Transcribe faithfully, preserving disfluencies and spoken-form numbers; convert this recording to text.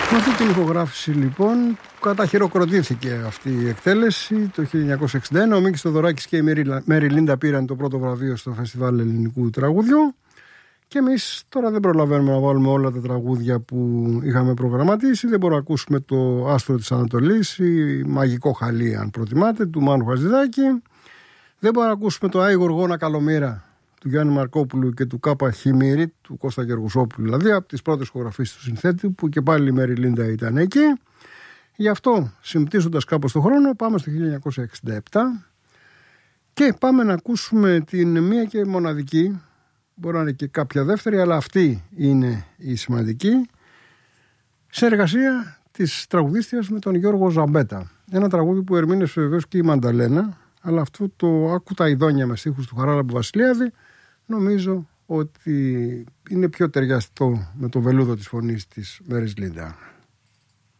Με αυτή την ηχογράφηση λοιπόν καταχειροκροτήθηκε αυτή η εκτέλεση το χίλια εννιακόσια εξήντα ένα. Ο Μίκης Θοδωράκης και η Μέρι Λίντα πήραν το πρώτο βραβείο στο Φεστιβάλ Ελληνικού Τραγουδιού. Και εμείς τώρα δεν προλαβαίνουμε να βάλουμε όλα τα τραγούδια που είχαμε προγραμματίσει. Δεν μπορούμε να ακούσουμε το Άστρο της Ανατολής ή Μαγικό Χαλί, αν προτιμάτε, του Μάνου Χατζηδάκη. Δεν μπορούμε να ακούσουμε το Άι Γοργόνα Καλομήρα του Γιάννη Μαρκόπουλου και του Κάπα Χιμήρη, του Κώστα Γεργουσόπουλου, δηλαδή από τις πρώτες ηχογραφίες του συνθέτη, που και πάλι η Μέρι Λίντα ήταν εκεί. Γι' αυτό, συμπτύσσοντας κάπως τον χρόνο, πάμε στο χίλια εννιακόσια εξήντα επτά και πάμε να ακούσουμε την μία και μοναδική, μπορεί να είναι και κάποια δεύτερη, αλλά αυτή είναι η σημαντική, συνεργασία της τραγουδίστριας με τον Γιώργο Ζαμπέτα. Ένα τραγούδι που ερμήνευσε βεβαίως και η Μανταλένα, αλλά αυτό το «Άκου τα ειδόνια» με στίχους του Χαράλαμπου Βασιλιάδη νομίζω ότι είναι πιο ταιριαστό με το βελούδο της φωνής της Μέρης Λίντα.